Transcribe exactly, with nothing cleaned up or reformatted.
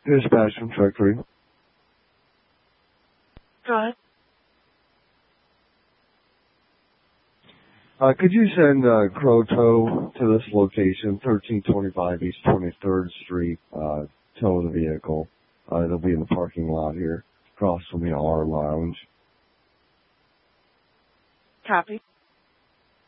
Dispatch from Truck three. Go ahead. Uh, could you send uh, Crow Tow to this location, thirteen twenty-five East twenty-third Street, uh, tow the vehicle. Uh, it'll be in the parking lot here, across from the R Lounge. Copy.